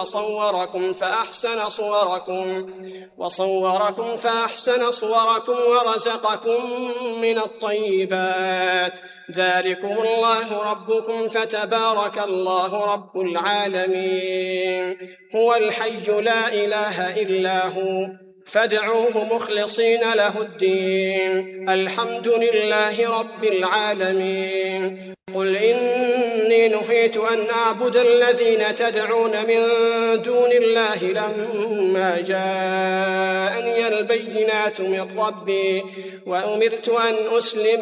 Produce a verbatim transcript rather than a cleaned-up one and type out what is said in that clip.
وصوركم فأحسن صوركم وصوركم فأحسن صوركم ورزقكم من الطيبات ذلكم الله ربكم فتبارك الله رب العالمين هو الحي لا إله إلا هو فادعوه مخلصين له الدين الحمد لله رب العالمين قل إني نهيت أن أعبد الذين تدعون من دون الله لما جاءني البينات من ربي وأمرت أن أسلم